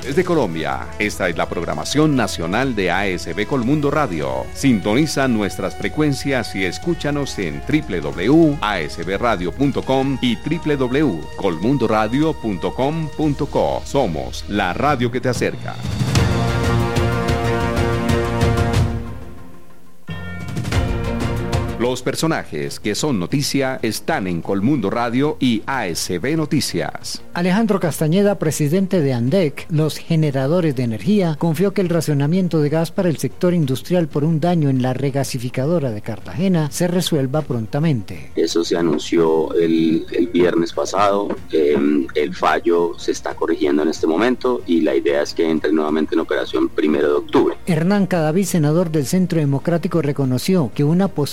Desde Colombia, esta es la programación nacional de ASB Colmundo Radio. Sintoniza nuestras frecuencias y escúchanos en www.asbradio.com y www.colmundoradio.com.co. Somos la radio que te acerca. Los personajes que son noticia están en Colmundo Radio y ASB Noticias. Alejandro Castañeda, presidente de ANDEC, los generadores de energía, confió que el racionamiento de gas para el sector industrial por un daño en la regasificadora de Cartagena se resuelva prontamente. Eso se anunció el viernes pasado, el fallo se está corrigiendo en este momento y la idea es que entre nuevamente en operación 1 de octubre. Hernán Cadavid, senador del Centro Democrático, reconoció que una posible